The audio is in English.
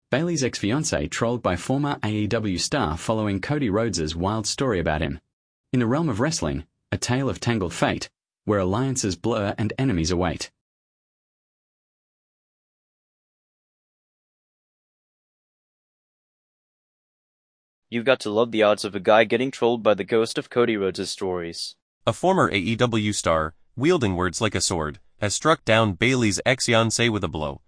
Bayley's ex-fiancée trolled by former AEW star following Cody Rhodes' wild story about him. In the realm of wrestling, a tale of tangled fate, where alliances blur and enemies await. You've got to love the odds of a guy getting trolled by the ghost of Cody Rhodes' stories. A former AEW star, wielding words like a sword, has struck down Bayley's ex-fiancée with a blow.